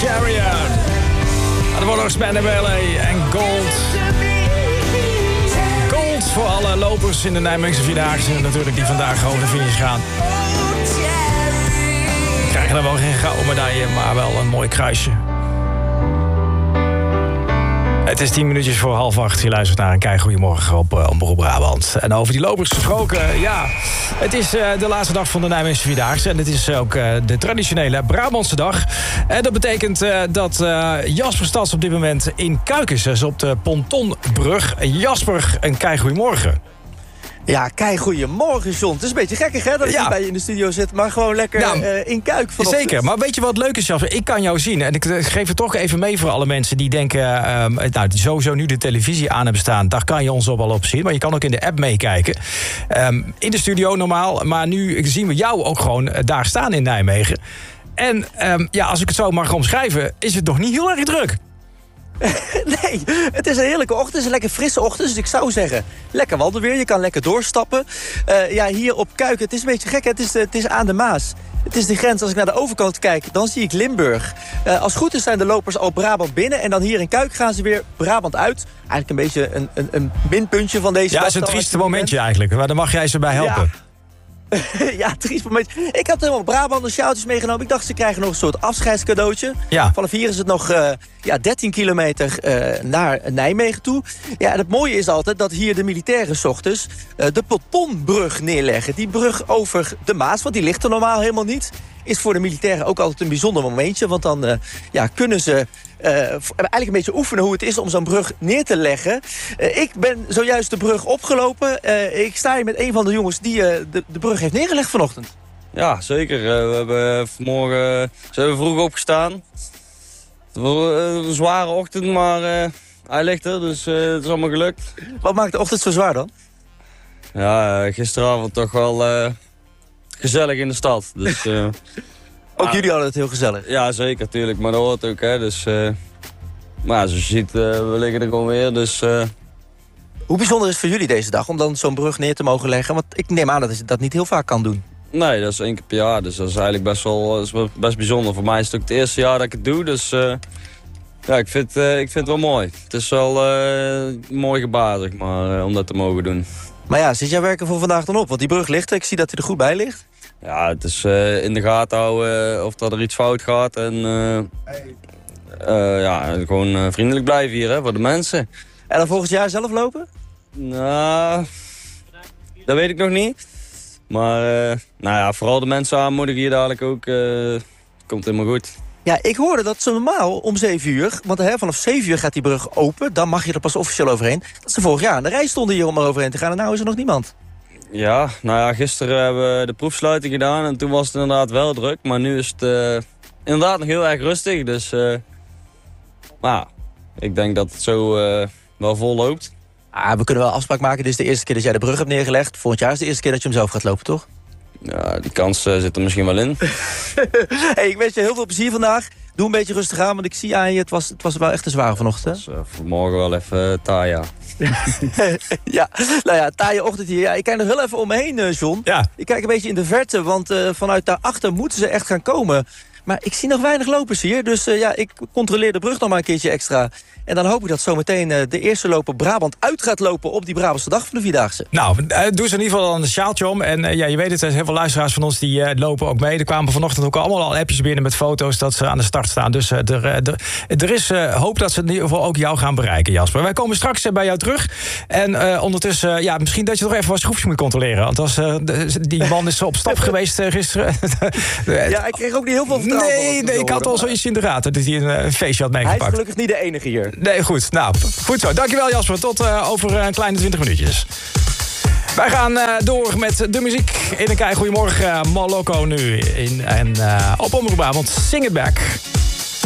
Chariot. Dat wordt nog Spandabelle en Gold. Gold voor alle lopers in de Nijmeegse Vierdaagse. Natuurlijk die vandaag over de finish gaan. Krijgen dan wel geen gouden medaille, maar wel een mooi kruisje. Het is 10 minuutjes voor 7:30. Je luistert naar een keigoedemorgen op Omroep Brabant. En over die lopers gesproken, ja. Het is de laatste dag van de Nijmeegse Vierdaagse. En het is ook de traditionele Brabantse dag. En dat betekent dat Jasper Stads op dit moment in Kuik is op de pontonbrug. Jasper, een keigoedemorgen. Ja, goeiemorgen, John. Het is een beetje gekkig, hè, dat ik niet bij je in de studio zit, maar gewoon lekker in Kuik vanochtend. Zeker, maar weet je wat leuk is, Jasper? Ik kan jou zien. En ik geef het toch even mee voor alle mensen die denken, die sowieso nu de televisie aan hebben staan. Daar kan je ons op al op zien, maar je kan ook in de app meekijken. In de studio normaal, maar nu zien we jou ook gewoon daar staan in Nijmegen. En als ik het zo mag omschrijven, is het nog niet heel erg druk. Nee, het is een heerlijke ochtend. Het is een lekker frisse ochtend. Dus ik zou zeggen, lekker wandelweer. Je kan lekker doorstappen. Hier op Kuik, het is een beetje gek. Het is aan de Maas. Het is de grens. Als ik naar de overkant kijk, dan zie ik Limburg. Als het goed is zijn de lopers al Brabant binnen. En dan hier in Kuik gaan ze weer Brabant uit. Eigenlijk een beetje een minpuntje van deze dag. Ja, het is een trieste momentje eigenlijk. Maar dan mag jij ze bij helpen. Ja. Ja, triest moment. Ik had helemaal Brabant sjaaltjes meegenomen. Ik dacht, ze krijgen nog een soort afscheidscadeautje. Ja. Vanaf hier is het nog 13 kilometer naar Nijmegen toe. Ja, en het mooie is altijd dat hier de militairen 's ochtends de pontonbrug neerleggen. Die brug over de Maas, want die ligt er normaal helemaal niet. Is voor de militairen ook altijd een bijzonder momentje. Want dan kunnen ze eigenlijk een beetje oefenen hoe het is om zo'n brug neer te leggen. Ik ben zojuist de brug opgelopen. Ik sta hier met een van de jongens die de brug heeft neergelegd vanochtend. Ja, zeker. We hebben vanmorgen vroeg opgestaan. Het was een zware ochtend, maar hij ligt er, dus het is allemaal gelukt. Wat maakt de ochtend zo zwaar dan? Ja, gisteravond toch wel gezellig in de stad. Dus, ook jullie hadden het heel gezellig? Ja, zeker, tuurlijk. Maar dat hoort ook, hè. Dus, maar zoals je ziet, we liggen er gewoon weer, dus... Hoe bijzonder is het voor jullie deze dag om dan zo'n brug neer te mogen leggen? Want ik neem aan dat je dat niet heel vaak kan doen. Nee, dat is 1 keer per jaar, dus dat is eigenlijk best bijzonder. Voor mij is het ook het eerste jaar dat ik het doe, dus... Ja, ik vind het wel mooi. Het is wel een mooi gebaar, zeg maar, om dat te mogen doen. Maar ja, zit jij werken voor vandaag dan op? Want die brug ligt er, ik zie dat hij er goed bij ligt. Ja, het is in de gaten houden of dat er iets fout gaat. En gewoon vriendelijk blijven hier, hè, voor de mensen. En dan volgend jaar zelf lopen? Nou, dat weet ik nog niet. Maar vooral de mensen aanmoedigen hier dadelijk ook. Komt helemaal goed. Ja, ik hoorde dat ze normaal om 7 uur... want vanaf 7 uur gaat die brug open. Dan mag je er pas officieel overheen. Dat ze vorig jaar aan de rij stonden hier om er overheen te gaan. En nou is er nog niemand. Ja, gisteren hebben we de proefsluiting gedaan. En toen was het inderdaad wel druk. Maar nu is het inderdaad nog heel erg rustig. Dus ik denk dat het zo wel vol loopt. We kunnen wel afspraak maken. Dit is de eerste keer dat jij de brug hebt neergelegd. Volgend jaar is de eerste keer dat je hem zelf gaat lopen, toch? Ja, die kans zit er misschien wel in. Hey, ik wens je heel veel plezier vandaag. Doe een beetje rustig aan, want ik zie aan je... het was wel echt te zwaar vanochtend. Dus vanmorgen wel even taaien. Ja, taaie ochtend hier. Ja, ik kijk nog heel even om me heen, John. Ja. Ik kijk een beetje in de verte, want vanuit daarachter moeten ze echt gaan komen. Maar ik zie nog weinig lopers hier. Dus ik controleer de brug nog maar een keertje extra. En dan hoop ik dat zometeen de eerste loper Brabant uit gaat lopen... op die Brabantse dag van de Vierdaagse. Nou, doe ze in ieder geval een sjaaltje om. En je weet het, er zijn heel veel luisteraars van ons die lopen ook mee. Er kwamen vanochtend ook allemaal al appjes binnen met foto's... dat ze aan de start staan. Dus er is hoop dat ze in ieder geval ook jou gaan bereiken, Jasper. Wij komen straks bij jou terug. En ondertussen, misschien dat je toch even wat schroefjes moet controleren. Want die man is op stap geweest gisteren. Ja, ik kreeg ook niet heel veel vertrouwen. Nee, ik had al zoiets in de gaten dat hij een feestje had meegepakt. Hij is gelukkig niet de enige hier. Nee, goed. Nou, goed zo. Dankjewel, Jasper. Tot over een kleine 20 minuutjes. Wij gaan door met de muziek in een kei goeiemorgen. Moloko nu. Op Omroep Brabant. Sing It Back.